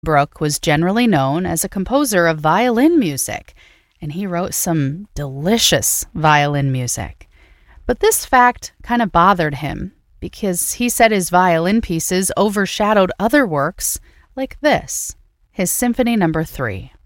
Bruch was generally known as a composer of violin music, and he wrote some delicious violin music. But this fact kind of bothered him because he said his violin pieces overshadowed other works like this, his Symphony No. 3.